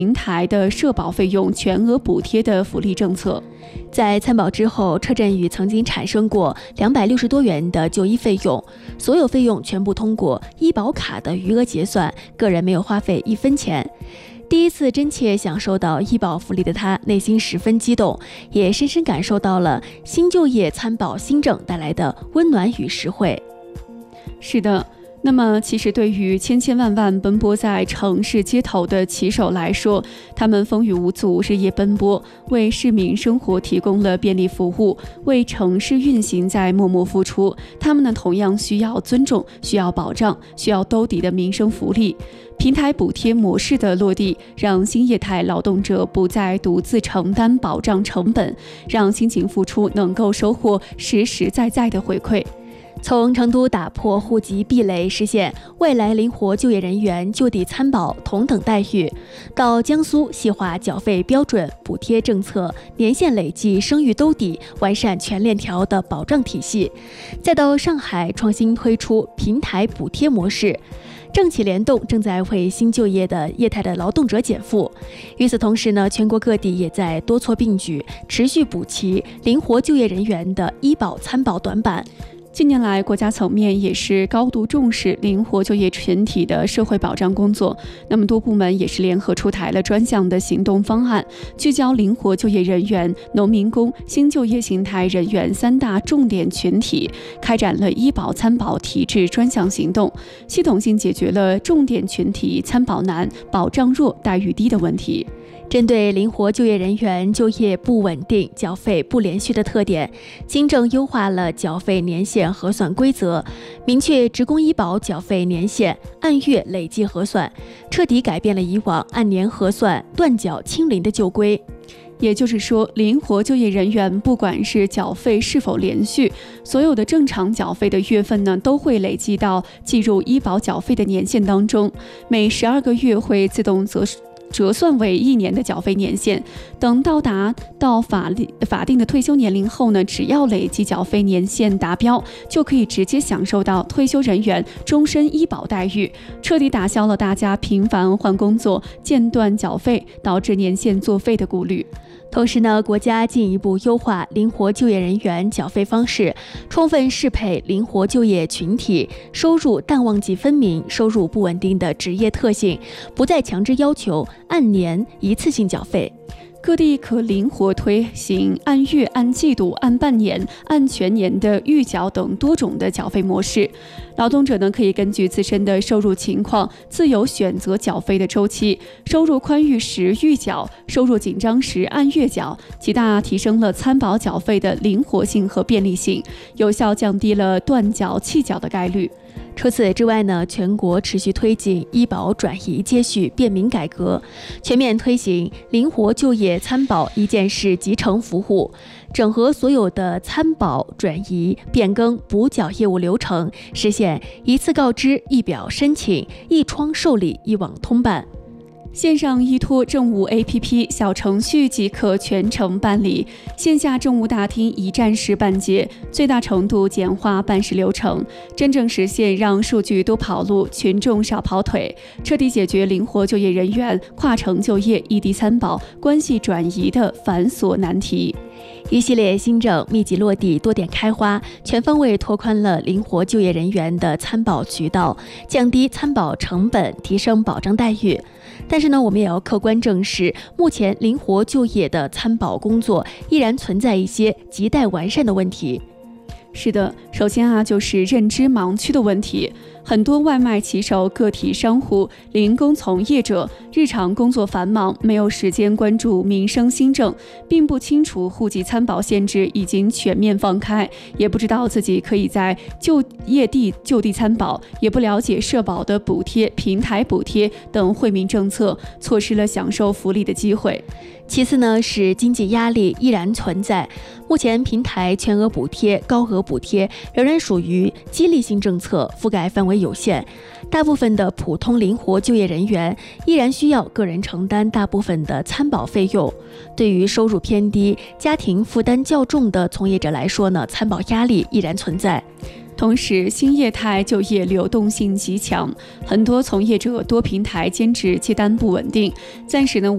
平台的社保费用全额补贴的福利政策。 在参保之后，车振宇曾经产生过260多元的就医费用，所有费用全部通过医保卡的余额结算，个人没有花费1分钱。第一次真切享受到医保福利的他，内心十分激动，也深深感受到了新就业参保新政带来的温暖与实惠。 是的，那么其实对于千千万万奔波在城市街头的骑手来说，他们风雨无阻，日夜奔波，为市民生活提供了便利服务，为城市运行在默默付出。他们呢，同样需要尊重，需要保障，需要兜底的民生福利。平台补贴模式的落地，让新业态劳动者不再独自承担保障成本，让辛勤付出能够收获实实在在的回馈。 从成都打破户籍壁垒，实现外来灵活就业人员就地参保同等待遇，到江苏细化缴费标准、补贴政策、年限累计生育兜底，完善全链条的保障体系，再到上海创新推出平台补贴模式。政企联动正在为新就业的业态的劳动者减负。与此同时呢，全国各地也在多措并举，持续补齐灵活就业人员的医保参保短板。 近年来，国家层面也是高度重视灵活就业群体的社会保障工作。那么多部门也是联合出台了专项的行动方案，聚焦灵活就业人员、农民工、新就业形态人员3大重点群体，开展了医保参保提质专项行动，系统性解决了重点群体参保难、保障弱、待遇低的问题。 针对灵活就业人员就业不稳定、缴费不连续的特点，新政优化了缴费年限核算规则，明确职工医保缴费年限按月累计核算，彻底改变了以往按年核算、断缴清零的旧规。 也就是说，灵活就业人员不管是缴费是否连续，所有的正常缴费的月份呢，都会累计到计入医保缴费的年限当中，每12个月会自动折算为1年的缴费年限。等到达到法定的退休年龄后呢，只要累计缴费年限达标，就可以直接享受到退休人员终身医保待遇，彻底打消了大家频繁换工作、间断缴费导致年限作废的顾虑。 同时呢，国家进一步优化灵活就业人员缴费方式，充分适配灵活就业群体收入淡旺季分明、收入不稳定的职业特性，不再强制要求按年一次性缴费。 各地可灵活推行按月、按季度、按半年、按全年的预缴等多种的缴费模式。劳动者呢，可以根据自身的收入情况，自由选择缴费的周期。收入宽裕时预缴，收入紧张时按月缴，极大提升了参保缴费的灵活性和便利性，有效降低了断缴弃缴的概率。 除此之外呢，全国持续推进医保转移接续便民改革，全面推行灵活就业参保一件事集成服务，整合所有的参保、转移、变更、补缴业务流程，实现一次告知、一表申请、一窗受理、一网通办。 线上依托政务 APP 小程序即可全程办理，线下政务大厅一站式办结，最大程度简化办事流程，真正实现让数据多跑路，群众少跑腿，彻底解决灵活就业人员跨城就业、异地参保、关系转移的繁琐难题。 一系列新政密集落地，多点开花，全方位拓宽了灵活就业人员的参保渠道，降低参保成本，提升保障待遇。但是呢，我们也要客观正视，目前灵活就业的参保工作依然存在一些亟待完善的问题。 是的，首先就是认知盲区的问题。很多外卖骑手、个体商户、零工从业者日常工作繁忙，没有时间关注民生新政，并不清楚户籍参保限制已经全面放开，也不知道自己可以在就业地就地参保，也不了解社保的补贴、平台补贴等惠民政策，错失了享受福利的机会。 其次呢，是经济压力依然存在。目前平台全额补贴、高额补贴仍然属于激励性政策，覆盖范围有限。大部分的普通灵活就业人员依然需要个人承担大部分的参保费用。对于收入偏低、家庭负担较重的从业者来说呢，参保压力依然存在。 同时，新业态就业流动性极强，很多从业者多平台兼职接单不稳定，暂时呢